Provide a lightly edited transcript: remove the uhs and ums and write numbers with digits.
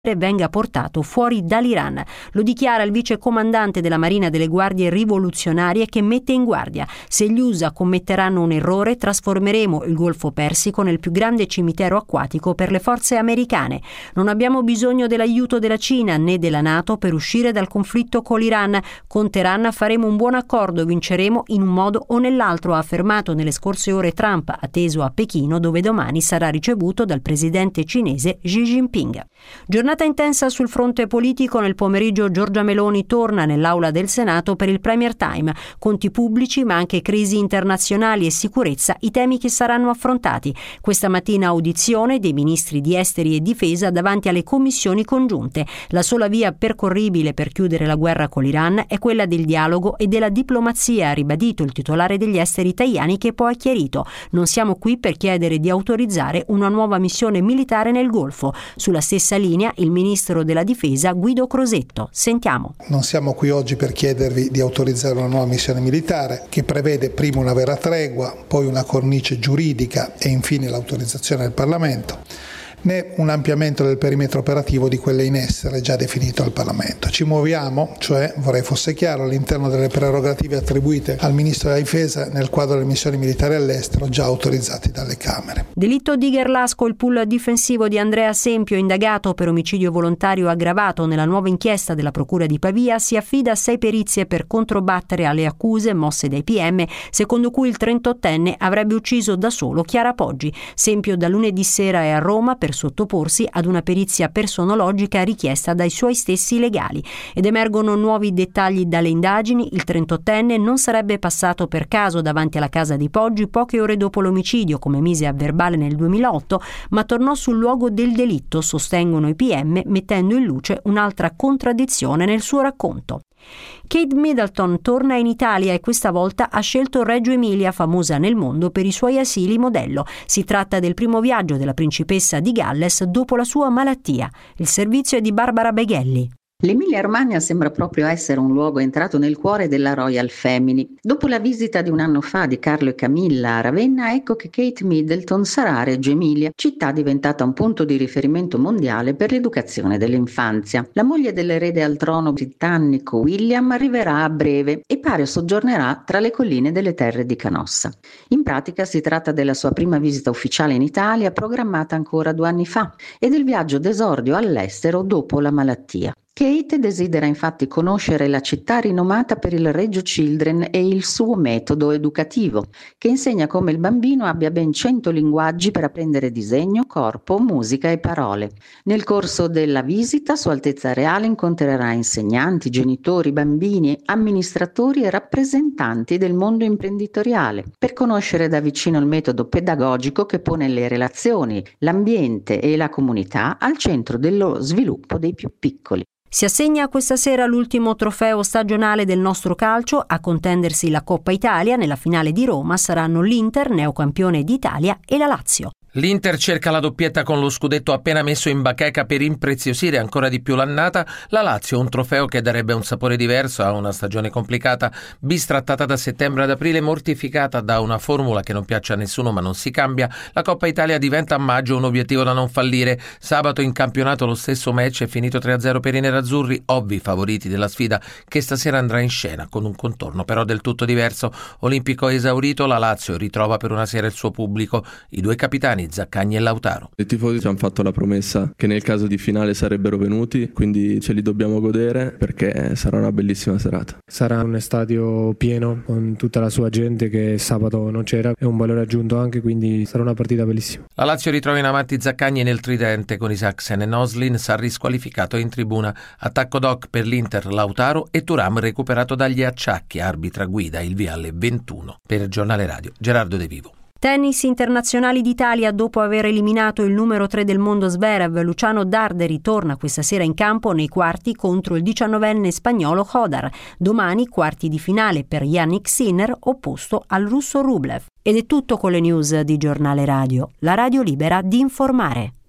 venga portato fuori dall'Iran. Lo dichiara il vice comandante della Marina delle Guardie Rivoluzionarie, che mette in guardia: se gli USA commetteranno un errore, trasformeremo il Golfo Persico nel più grande cimitero acquatico per le forze americane. Non abbiamo bisogno dell'aiuto della Cina né della NATO per uscire dal conflitto con l'Iran. Con Teheran faremo un buon accordo e vinceremo in un modo o nell'altro, ha affermato nelle scorse ore Trump, atteso a Pechino, dove domani sarà ricevuto dal presidente cinese Xi Jinping. Giornata intensa sul fronte politico. Nel pomeriggio Giorgia Meloni torna nell'aula del Senato per il Premier Time. Conti pubblici, ma anche crisi internazionali e sicurezza, i temi che saranno affrontati. Questa mattina audizione dei ministri di esteri e difesa davanti alle commissioni congiunte. La sola via percorribile per chiudere la guerra con l'Iran è quella del dialogo e della diplomazia, ha ribadito il titolare degli esteri Tajani, che poi ha chiarito: non siamo qui per chiedere di autorizzare una nuova missione militare nel Golfo. Sulla stessa linea il ministro della difesa Guido Crosetto. Sentiamo. Non siamo qui oggi per chiedervi di autorizzare una nuova missione militare che prevede prima una vera tregua, poi una cornice giuridica e infine l'autorizzazione del Parlamento, né un ampliamento del perimetro operativo di quelle in essere già definito al Parlamento. Ci muoviamo, cioè, vorrei fosse chiaro, all'interno delle prerogative attribuite al Ministro della Difesa nel quadro delle missioni militari all'estero già autorizzati dalle Camere. Delitto di Gherlasco. Il pool difensivo di Andrea Sempio, indagato per omicidio volontario aggravato nella nuova inchiesta della Procura di Pavia, si affida a 6 perizie per controbattere alle accuse mosse dai PM, secondo cui il 38enne avrebbe ucciso da solo Chiara Poggi. Sempio da lunedì sera è a Roma per sottoporsi ad una perizia personologica richiesta dai suoi stessi legali. Ed emergono nuovi dettagli dalle indagini. Il 38enne non sarebbe passato per caso davanti alla casa di Poggi poche ore dopo l'omicidio, come mise a verbale nel 2008, ma tornò sul luogo del delitto, sostengono i PM, mettendo in luce un'altra contraddizione nel suo racconto. Kate Middleton torna in Italia e questa volta ha scelto Reggio Emilia, famosa nel mondo per i suoi asili modello. Si tratta del primo viaggio della principessa di Galles dopo la sua malattia. Il servizio è di Barbara Beghelli. L'Emilia-Romagna sembra proprio essere un luogo entrato nel cuore della Royal Family. Dopo la visita di un anno fa di Carlo e Camilla a Ravenna, ecco che Kate Middleton sarà a Reggio Emilia, città diventata un punto di riferimento mondiale per l'educazione dell'infanzia. La moglie dell'erede al trono britannico William arriverà a breve e pare soggiornerà tra le colline delle terre di Canossa. In pratica si tratta della sua prima visita ufficiale in Italia, programmata ancora 2 anni fa, e del viaggio d'esordio all'estero dopo la malattia. Kate desidera infatti conoscere la città rinomata per il Reggio Children e il suo metodo educativo, che insegna come il bambino abbia ben 100 linguaggi per apprendere disegno, corpo, musica e parole. Nel corso della visita, Sua Altezza Reale incontrerà insegnanti, genitori, bambini, amministratori e rappresentanti del mondo imprenditoriale, per conoscere da vicino il metodo pedagogico che pone le relazioni, l'ambiente e la comunità al centro dello sviluppo dei più piccoli. Si assegna questa sera l'ultimo trofeo stagionale del nostro calcio. A contendersi la Coppa Italia nella finale di Roma saranno l'Inter, neocampione d'Italia, e la Lazio. L'Inter cerca la doppietta con lo scudetto appena messo in bacheca per impreziosire ancora di più l'annata. La Lazio un trofeo che darebbe un sapore diverso a una stagione complicata, bistrattata da settembre ad aprile, mortificata da una formula che non piace a nessuno ma non si cambia. La Coppa Italia diventa a maggio un obiettivo da non fallire. Sabato in campionato lo stesso match è finito 3-0 per i nerazzurri, ovvi favoriti della sfida, che stasera andrà in scena con un contorno però del tutto diverso. Olimpico esaurito, la Lazio ritrova per una sera il suo pubblico, i 2 capitani Zaccagni e Lautaro. I tifosi ci hanno fatto la promessa che nel caso di finale sarebbero venuti, quindi ce li dobbiamo godere perché sarà una bellissima serata. Sarà un stadio pieno con tutta la sua gente che sabato non c'era, è un valore aggiunto anche, quindi sarà una partita bellissima. La Lazio ritrova in avanti Zaccagni nel tridente con Isaacsen e Noslin, Sarri squalificato in tribuna. Attacco doc per l'Inter, Lautaro e Thuram recuperato dagli acciacchi, arbitra guida il via alle 21. Per il Giornale Radio, Gerardo De Vivo. Tennis internazionali d'Italia. Dopo aver eliminato il numero 3 del mondo Zverev, Luciano Darderi torna questa sera in campo nei quarti contro il 19enne spagnolo Hodar. Domani quarti di finale per Yannick Sinner opposto al russo Rublev. Ed è tutto con le news di Giornale Radio, la radio libera di informare.